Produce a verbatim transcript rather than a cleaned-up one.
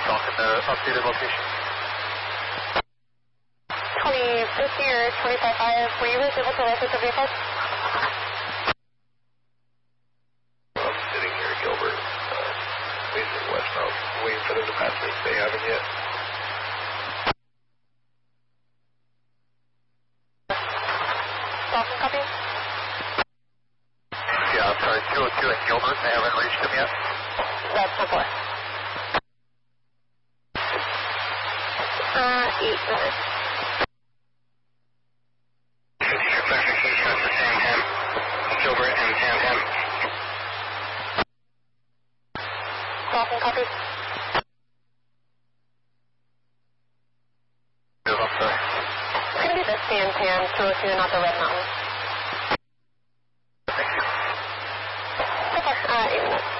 Falcon, uh, updated location. twenty fifty or twenty-five five, were you guys able to locate the vehicle? I'm sitting here at Gilbert, uh, facing westbound, waiting for them to pass me. They haven't yet. Falcon, copy? Yeah, I'm sorry, two oh two at Gilbert. They haven't reached them yet. That's the boy. Uh, eight minutes. Your clarification for Sam Ham, Gilbert and Sam Ham. Falcon, copy? I'm sorry. It's going to be the San Tam two oh two, not the Red Mountain. Thank you. Okay, uh, eight minutes.